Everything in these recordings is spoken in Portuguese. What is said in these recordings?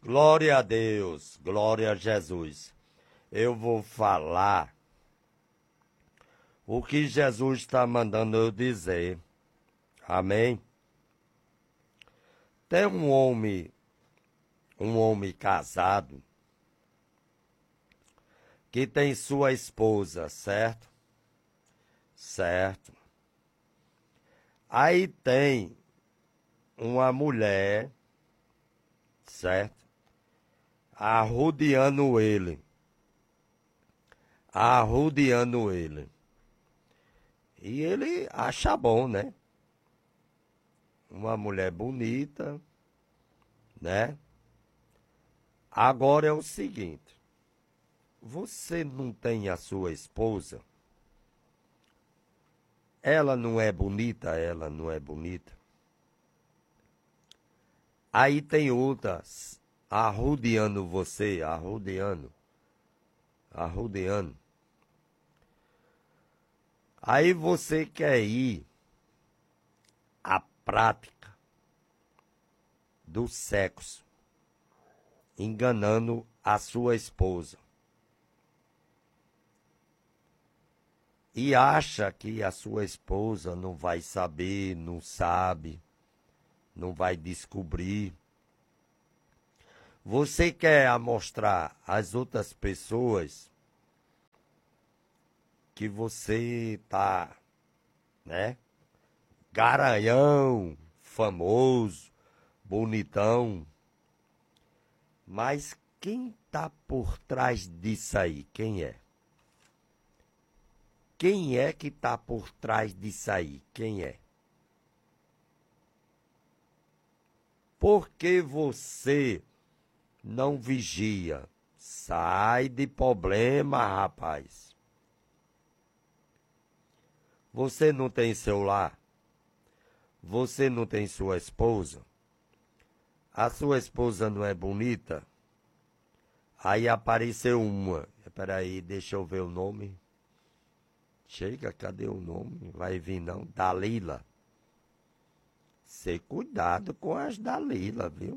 Glória a Deus, glória a Jesus. Eu vou falar o que Jesus está mandando eu dizer. Amém? Tem um homem casado, que tem sua esposa, certo? Certo. Aí tem uma mulher, certo? Arrodeando ele. E ele acha bom, né? Uma mulher bonita, né? Agora é o seguinte, você não tem a sua esposa? Ela não é bonita? Aí tem outras arrodeando você, arrodeando. Aí você quer ir à prática do sexo, enganando a sua esposa. E acha que a sua esposa não vai saber, não sabe, não vai descobrir. Você quer mostrar às outras pessoas que você tá, né? Garanhão, famoso, bonitão. Mas quem tá por trás disso aí? Quem é? Quem é que tá por trás disso aí? Quem é? Por que você não vigia? Sai de problema, rapaz. Você não tem seu lar? Você não tem sua esposa? A sua esposa não é bonita? Aí apareceu uma. Peraí, deixa eu ver o nome. Chega, cadê o nome? Vai vir não. Dalila. Ser cuidado com as Dalila, viu?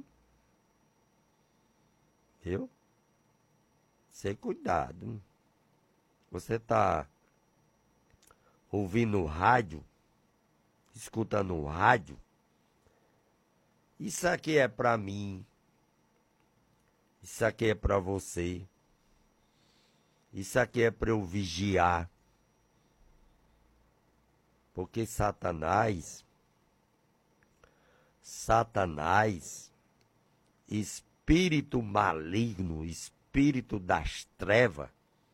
Viu? Ser cuidado. Você tá ouvindo rádio? Escutando o rádio? Isso aqui é pra mim. Isso aqui é pra você. Isso aqui é pra eu vigiar. Porque Satanás, espírito maligno, espírito das trevas,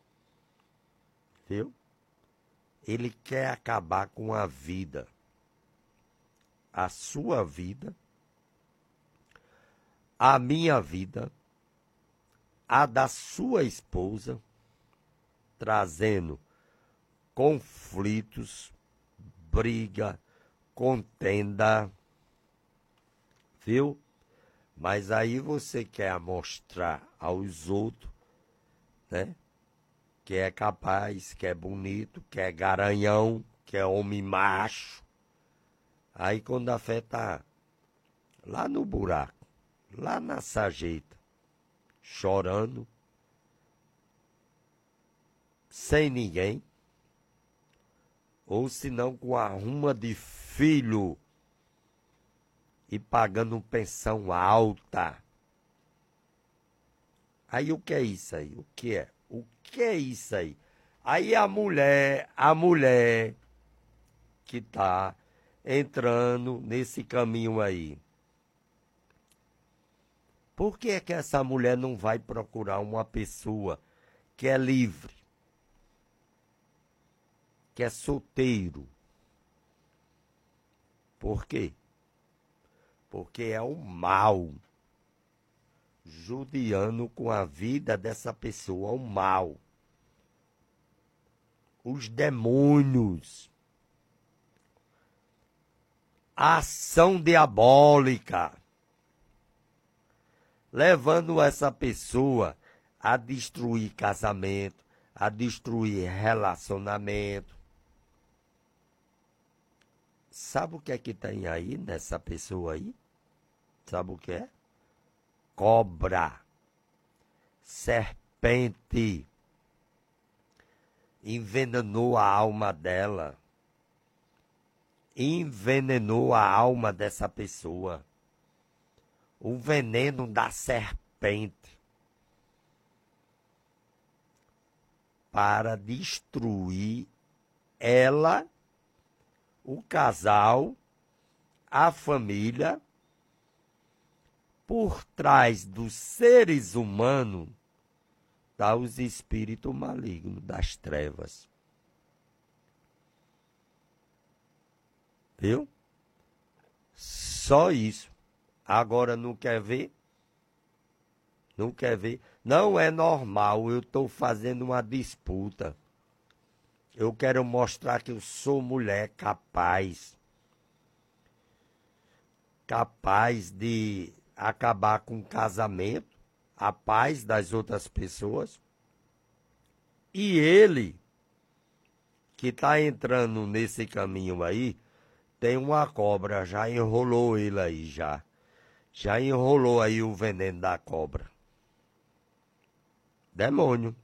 viu? Ele quer acabar com a vida, a sua vida, a minha vida, a da sua esposa, trazendo conflitos, briga, contenda, viu? Mas aí você quer mostrar aos outros, né? Que é capaz, que é bonito, que é garanhão, que é homem macho. Aí quando a fé tá lá no buraco, lá na sarjeta, chorando, sem ninguém, ou se não com a ruma de filho e pagando pensão alta. Aí o que é isso aí? O que é? O que é isso aí? Aí a mulher que tá entrando nesse caminho aí. Por que é que essa mulher não vai procurar uma pessoa que é livre, que é solteiro? Por quê? Porque é o mal judiando com a vida dessa pessoa, o mal. Os demônios. A ação diabólica. Levando essa pessoa a destruir casamento, a destruir relacionamento. Sabe o que é que tem aí nessa pessoa aí? Sabe o que é? cobra, serpente, envenenou a alma dela, envenenou a alma dessa pessoa. O veneno da serpente para destruir ela, o casal, a família. Por trás dos seres humanos está os espíritos malignos das trevas. Viu? Só isso. Agora não quer ver? Não quer ver? Não é normal, eu estou fazendo uma disputa. Eu quero mostrar que eu sou mulher capaz. Capaz de acabar com o casamento, a paz das outras pessoas. E ele, que está entrando nesse caminho aí, tem uma cobra, já enrolou ele aí, já. Já enrolou aí o veneno da cobra. Demônio.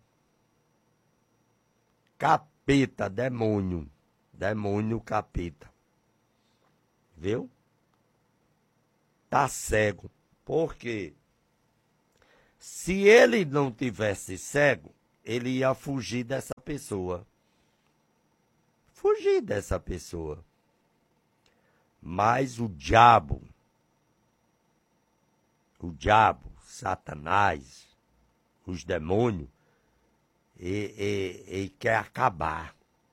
Capeta, demônio. Demônio, capeta. Viu? Tá cego. Por quê? Se ele não tivesse cego, ele ia fugir dessa pessoa. Fugir dessa pessoa. Mas o diabo, Satanás, os demônios, ele quer acabar.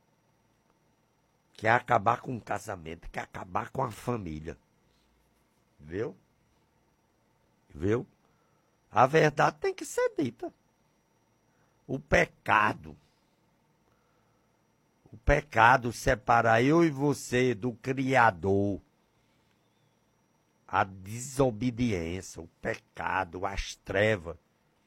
Quer acabar com o casamento, quer acabar com a família. Viu? Viu? A verdade tem que ser dita. O pecado separa eu e você do Criador. A desobediência, o pecado, as trevas.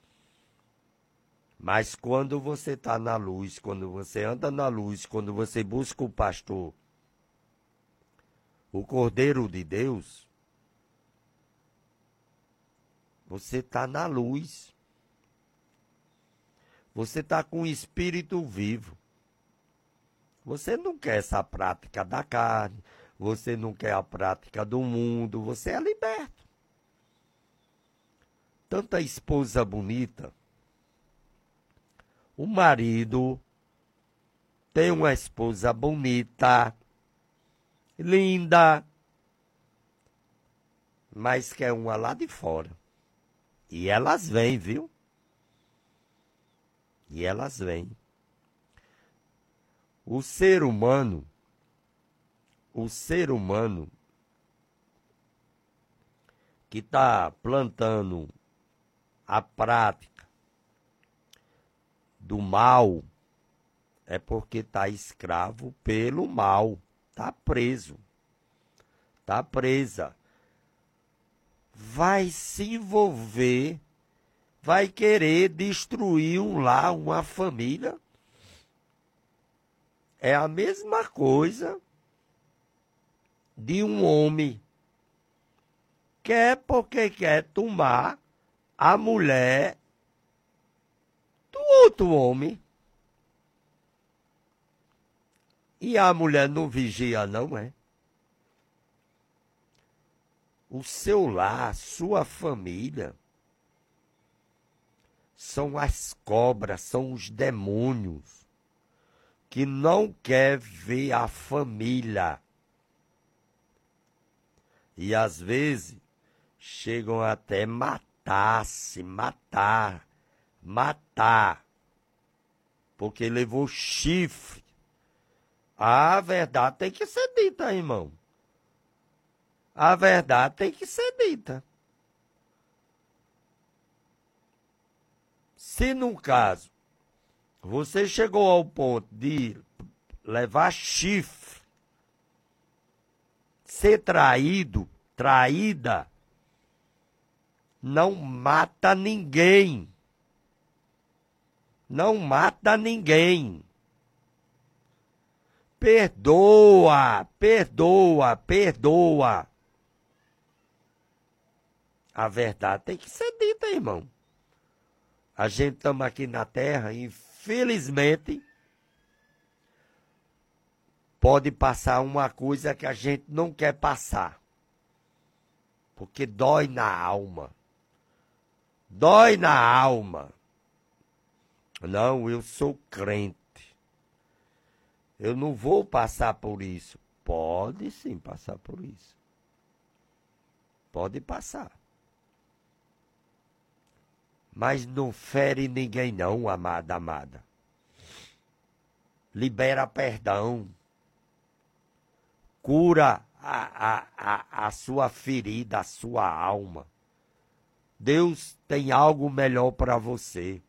Mas quando você está na luz, quando você anda na luz, quando você busca o pastor, o Cordeiro de Deus, você está na luz. Você está com o espírito vivo. Você não quer essa prática da carne, você não quer a prática do mundo, você é liberto. Tanta esposa bonita. O marido tem uma esposa bonita, linda, mas quer uma lá de fora. E elas vêm, viu? E elas vêm. O ser humano que está plantando a prática do mal é porque está escravo pelo mal, está preso, está presa. Vai se envolver, vai querer destruir um lar, uma família. É a mesma coisa de um homem. Quer porque quer tomar a mulher do outro homem. E a mulher não vigia, não é? O seu lar, sua família, são as cobras, são os demônios que não quer ver a família. E às vezes chegam até matar, porque levou chifre. A verdade tem que ser dita, irmão. A verdade tem que ser dita. Se no caso você chegou ao ponto de levar chifre, ser traído, traída, não mata ninguém. Não mata ninguém. Perdoa. A verdade tem que ser dita, irmão. A gente estamos aqui na Terra, infelizmente, pode passar uma coisa que a gente não quer passar. Porque dói na alma. Dói na alma. Não, eu sou crente. Eu não vou passar por isso. Pode sim passar por isso. Pode passar. Mas não fere ninguém não, amada, amada. Libera perdão. Cura a sua ferida, a sua alma. Deus tem algo melhor para você.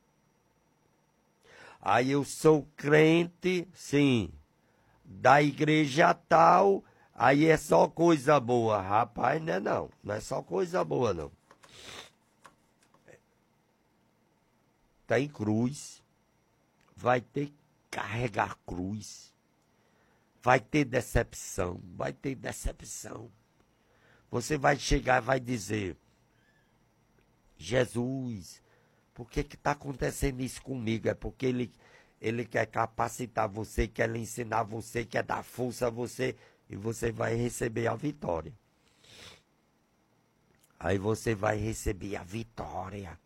Aí eu sou crente, sim, da igreja tal, aí é só coisa boa. Rapaz, não é não. Não é só coisa boa, não. Tem cruz. Vai ter que carregar cruz. Vai ter decepção. Vai ter decepção. Você vai chegar e vai dizer: Jesus, por que está acontecendo isso comigo? É porque ele quer capacitar você, quer lhe ensinar você, quer dar força a você, e você vai receber a vitória. Aí você vai receber a vitória.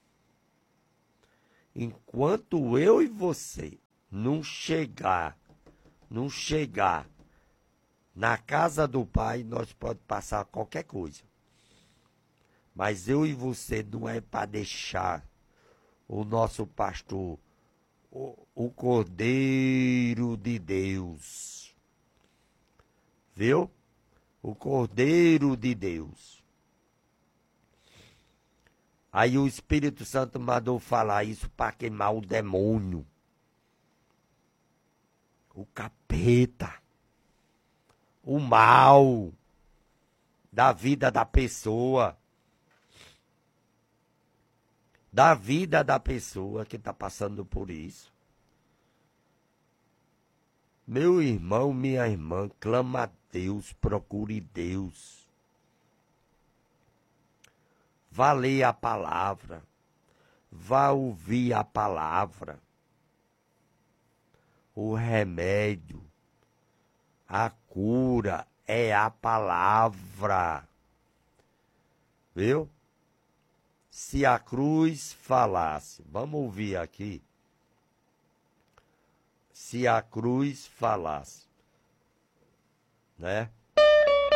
Enquanto eu e você não chegar na casa do Pai, nós pode passar qualquer coisa. Mas eu e você não é para deixar o nosso pastor, o Cordeiro de Deus. Viu? O Cordeiro de Deus. Aí o Espírito Santo mandou falar isso para queimar o demônio. O capeta. O mal da vida da pessoa. Da vida da pessoa que está passando por isso. Meu irmão, minha irmã, clama a Deus, procure Deus. Vá ler a palavra. Vá ouvir a palavra. O remédio, a cura é a palavra. Viu? Se a cruz falasse, vamos ouvir aqui. Se a cruz falasse, né?